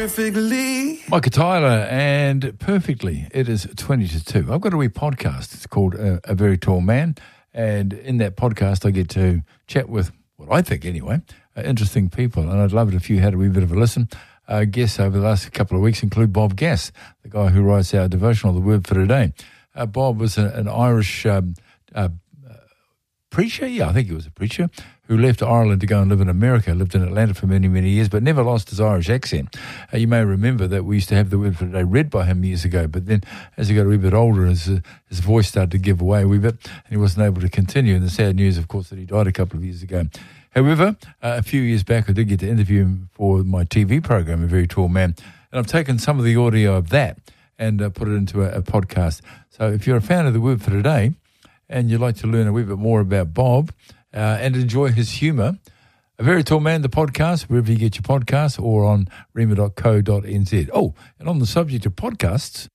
perfectly. Micah Tyler and Perfectly. It is 20 to 2. I've got a wee podcast. It's called A Very Tall Man. And in that podcast, I get to chat with, what I think anyway, interesting people. And I'd love it if you had a wee bit of a listen. Guests over the last couple of weeks include Bob Gass, the guy who writes our devotional, The Word for Today. Bob was an Irish preacher. Yeah, I think he was a preacher who left Ireland to go and live in America, lived in Atlanta for many, many years, but never lost his Irish accent. You may remember that we used to have The Word for Today read by him years ago, but then as he got a wee bit older, his voice started to give away a wee bit, and he wasn't able to continue. And the sad news, of course, that he died a couple of years ago. However, a few years back, I did get to interview him for my TV program, A Very Tall Man, and I've taken some of the audio of that and put it into a podcast. So if you're a fan of The Word for Today and you'd like to learn a wee bit more about Bob, and enjoy his humour, A Very Tall Man, the podcast, wherever you get your podcasts, or on rhema.co.nz. Oh, and on the subject of podcasts...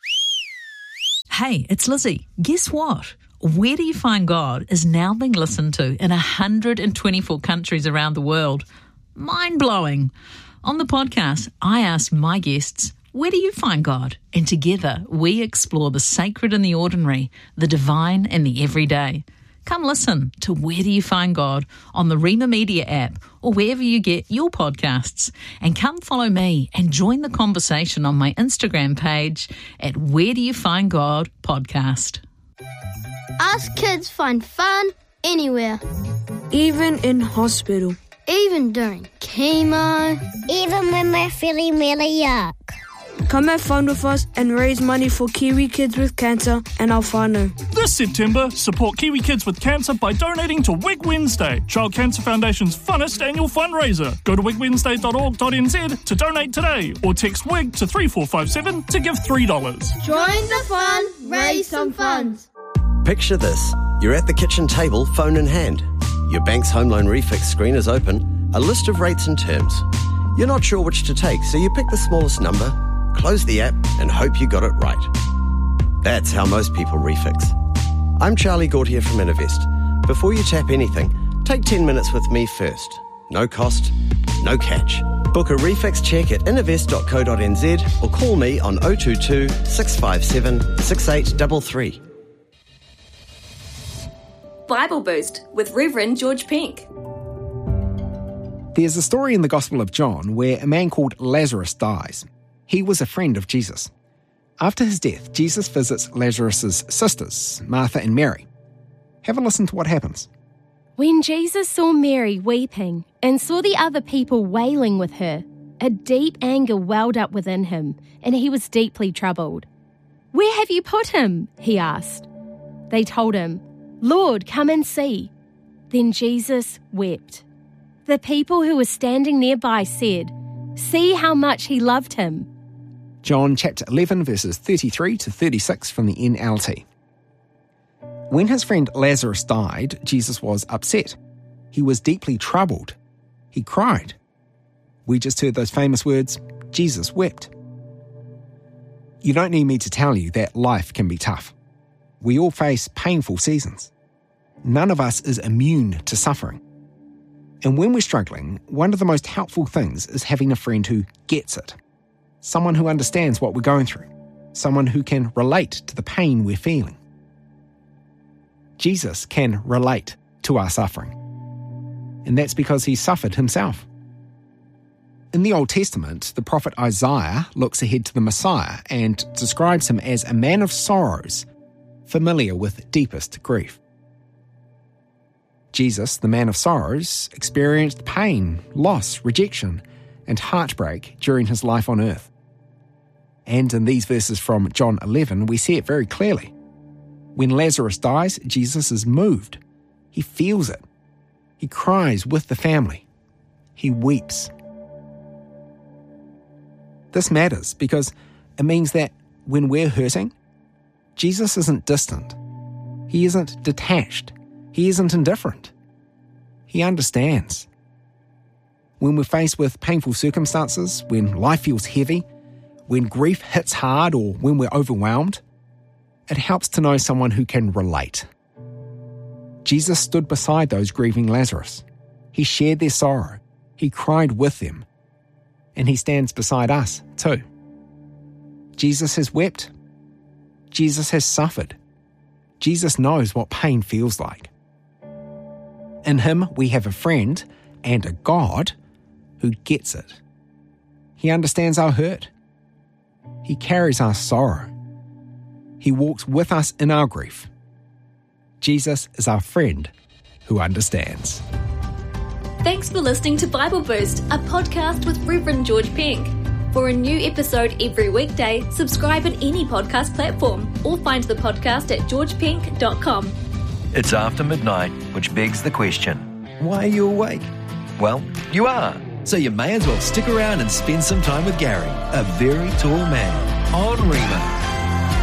Hey, it's Lizzie. Guess what? Where Do You Find God is now being listened to in 124 countries around the world. Mind-blowing. On the podcast, I ask my guests, where do you find God? And together, we explore the sacred and the ordinary, the divine and the everyday. Come listen to Where Do You Find God on the Rhema Media app or wherever you get your podcasts. And come follow me and join the conversation on my Instagram page at Where Do You Find God Podcast. Us kids find fun anywhere. Even in hospital. Even during chemo. Even when we're feeling really yuck. Come have fun with us and raise money for Kiwi Kids with Cancer and our whānau. This September, support Kiwi Kids with Cancer by donating to Wig Wednesday, Child Cancer Foundation's funnest annual fundraiser. Go to wigwednesday.org.nz to donate today or text WIG to 3457 to give $3. Join the fun, raise some funds. Picture this. You're at the kitchen table, phone in hand. Your bank's home loan refix screen is open, a list of rates and terms. You're not sure which to take, so you pick the smallest number, close the app, and hope you got it right. That's how most people refix. I'm Charlie Gautier from Innovest. Before you tap anything, take 10 minutes with me first. No cost, no catch. Book a refix check at innovest.co.nz or call me on 022 657 6833. Bible Boost with Reverend George Pink. There's a story in the Gospel of John where a man called Lazarus dies. He was a friend of Jesus. After his death, Jesus visits Lazarus' sisters, Martha and Mary. Have a listen to what happens. When Jesus saw Mary weeping and saw the other people wailing with her, a deep anger welled up within him, and he was deeply troubled. "Where have you put him?" he asked. They told him, "Lord, come and see." Then Jesus wept. The people who were standing nearby said, "See how much he loved him." John chapter 11 verses 33 to 36 from the NLT. When his friend Lazarus died, Jesus was upset. He was deeply troubled. He cried. We just heard those famous words, Jesus wept. You don't need me to tell you that life can be tough. We all face painful seasons. None of us is immune to suffering. And when we're struggling, one of the most helpful things is having a friend who gets it. Someone who understands what we're going through. Someone who can relate to the pain we're feeling. Jesus can relate to our suffering. And that's because he suffered himself. In the Old Testament, the prophet Isaiah looks ahead to the Messiah and describes him as a man of sorrows, familiar with deepest grief. Jesus, the man of sorrows, experienced pain, loss, rejection, and heartbreak during his life on earth. And in these verses from John 11, we see it very clearly. When Lazarus dies, Jesus is moved. He feels it. He cries with the family. He weeps. This matters because it means that when we're hurting, Jesus isn't distant. He isn't detached. He isn't indifferent. He understands. When we're faced with painful circumstances, when life feels heavy, when grief hits hard or when we're overwhelmed, it helps to know someone who can relate. Jesus stood beside those grieving Lazarus. He shared their sorrow. He cried with them. and he stands beside us too. Jesus has wept. Jesus has suffered. Jesus knows what pain feels like. In him, we have a friend and a God who gets it. He understands our hurt. He carries our sorrow. He walks with us in our grief. Jesus is our friend who understands. Thanks for listening to Bible Boost, a podcast with Reverend George Pink. For a new episode every weekday, subscribe on any podcast platform or find the podcast at georgepink.com. It's after midnight, which begs the question, why are you awake? Well, you are. So you may as well stick around and spend some time with Gary, a very tall man, on Rima.